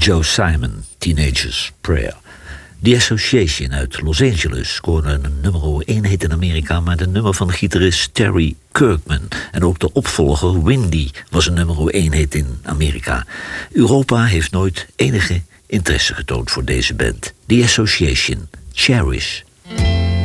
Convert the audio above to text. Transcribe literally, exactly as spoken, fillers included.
Joe Simon, Teenager's Prayer. The Association uit Los Angeles scoorde een nummer één hit in Amerika met een nummer van de gitarist Terry Kirkman. En ook de opvolger Windy was een nummer één hit in Amerika. Europa heeft nooit enige interesse getoond voor deze band. The Association, Cherish.